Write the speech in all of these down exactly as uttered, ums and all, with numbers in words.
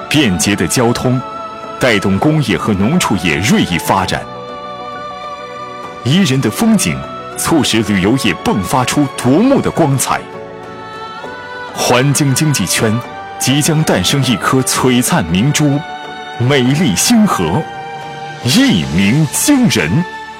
便捷的交通带动工业和农畜业锐意发展，宜人的风景促使旅游业迸发出夺目的光彩。环京经济圈即将诞生一颗璀璨明珠，美丽星河，一鸣惊人。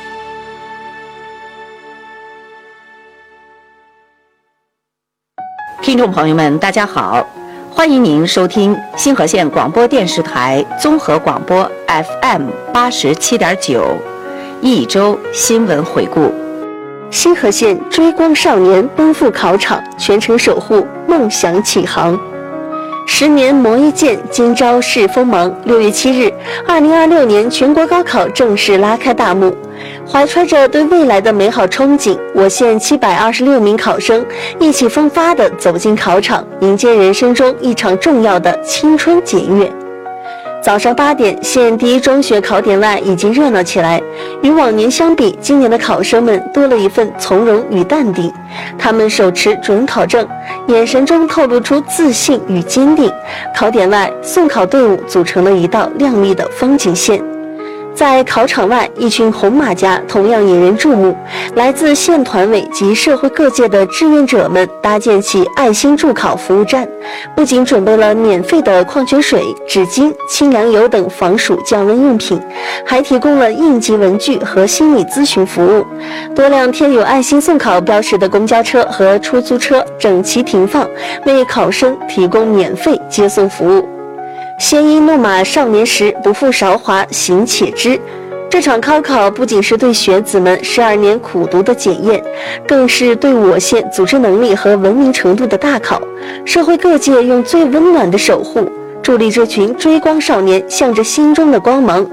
听众朋友们，大家好，欢迎您收听星河县广播电视台综合广播 F M 八十七点九，一周新闻回顾。 星河县追光少年奔赴考场，全程守护梦想起航。十年磨一剑，今朝试锋芒。六月七日，二零二六年全国高考正式拉开大幕。怀揣着对未来的美好憧憬，我县七百二十六名考生意气风发地走进考场，迎接人生中一场重要的青春检阅。早上八点，县第一中学考点外已经热闹起来。与往年相比，今年的考生们多了一份从容与淡定。他们手持准考证，眼神中透露出自信与坚定。考点外，送考队伍组成了一道亮丽的风景线。在考场外，一群红马甲同样引人注目。来自县团委及社会各界的志愿者们搭建起爱心助考服务站，不仅准备了免费的矿泉水、纸巾、清凉油等防暑降温用品，还提供了应急文具和心理咨询服务。多辆贴有爱心送考标识的公交车和出租车整齐停放，为考生提供免费接送服务。鲜衣怒马少年时，不负韶华行且知。这场高考不仅是对学子们十二年苦读的检验，更是对我县组织能力和文明程度的大考。社会各界用最温暖的守护，助力这群追光少年向着心中的光芒